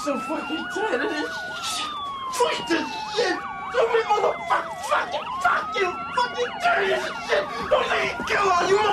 so fucking tired of this shit. Fuck this shit. So many motherfucking tired of this shit. Don't let me kill all you